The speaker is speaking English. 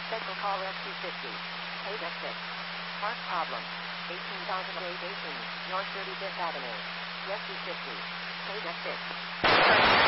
Special call S250. Paid at 6. Park problem. 18,818 North 35th Avenue. S250. Paid at 6.